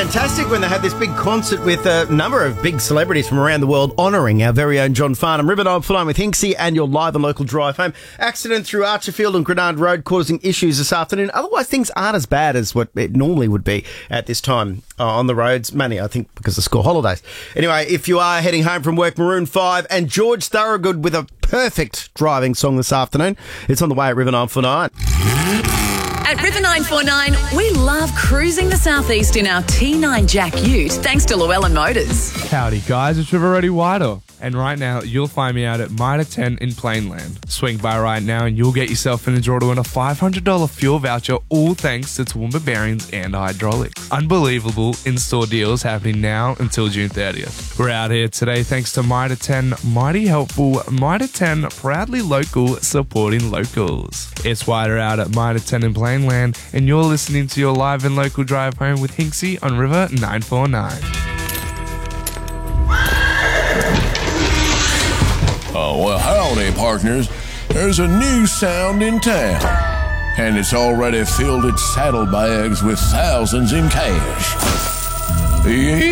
fantastic when they had this big concert with a number of big celebrities from around the world honouring our very own John Farnham. River 949 with Hinksy and your live and local drive home. Accident through Archerfield and Grenard Road causing issues this afternoon. Otherwise, things aren't as bad as what it normally would be at this time on the roads. Mainly, I think, because of school holidays. Anyway, if you are heading home from work, Maroon 5 and George Thorogood with a perfect driving song this afternoon. It's on the way at River 949. At River 949, we love cruising the southeast in our T9 Jack Ute, thanks to Llewellyn Motors. Howdy guys, it's River Roddy Whitehall. And right now, you'll find me out at Mitre 10 in Plainland. Swing by right now and you'll get yourself in the draw to win a $500 fuel voucher, all thanks to Toowoomba Bearings and Hydraulics. Unbelievable in-store deals happening now until June 30th. We're out here today thanks to Mitre 10, mighty helpful, Mitre 10 proudly local, supporting locals. It's Whiter out at Mitre 10 in Plainland and you're listening to your live and local drive home with Hinksy on River 949. Oh, well, howdy, partners. There's a new sound in town, and it's already filled its saddlebags with thousands in cash.